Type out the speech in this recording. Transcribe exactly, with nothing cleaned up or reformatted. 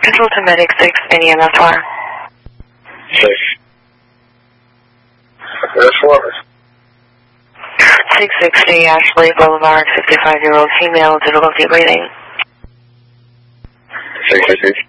control to Medic six in E M S R. Six. This one. six sixty Ashley Boulevard, fifty-five-year-old female, difficulty breathing. six sixty.